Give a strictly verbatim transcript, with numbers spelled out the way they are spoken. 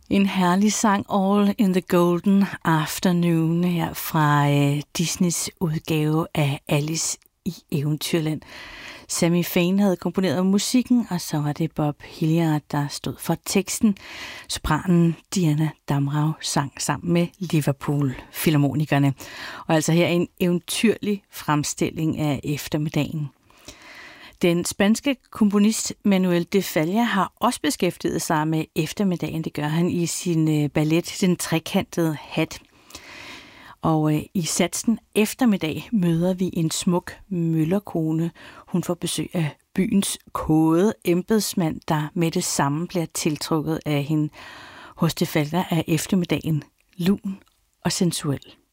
En herlig sang, All in the Golden Afternoon, her fra øh, Disneys udgave af Alice i Eventyrland. Sammy Fain havde komponeret musikken, og så var det Bob Hilliard, der stod for teksten. Sopranen Diana Damrau sang sammen med Liverpool-filharmonikerne. Og altså her en eventyrlig fremstilling af eftermiddagen. Den spanske komponist Manuel de Falla har også beskæftiget sig med eftermiddagen. Det gør han i sin ballet Den trekantede hat. Og i satsen Eftermiddag møder vi en smuk møllerkone. Hun får besøg af byens kåde embedsmand, der med det samme bliver tiltrukket af hende. Hos de Falla er eftermiddagen lun og sensuel.